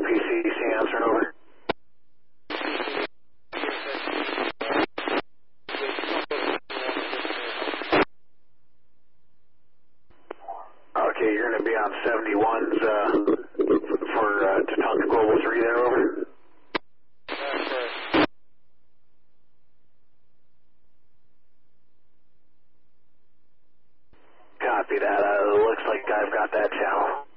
PC answering over. Okay, you're going to be on 71s for Tatanka Global 3 there, over. Copy that. Looks like I've got that channel.